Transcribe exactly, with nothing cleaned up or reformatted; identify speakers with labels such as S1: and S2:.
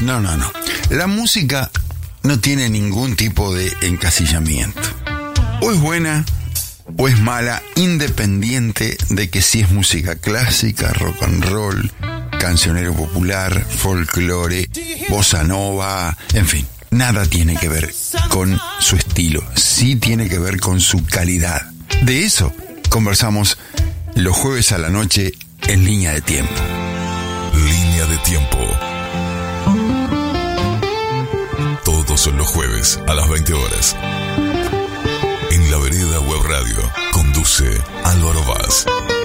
S1: No, no, no. La música no tiene ningún tipo de encasillamiento. O es buena o es mala, independiente de que si es música clásica, rock and roll, cancionero popular, folclore, bossa nova, en fin. Nada tiene que ver con su estilo, sí tiene que ver con su calidad. De eso conversamos los jueves a la noche en Línea de Tiempo.
S2: Línea de Tiempo. Todos los jueves a las veinte horas. En La Vereda Web Radio conduce Álvaro Vaz.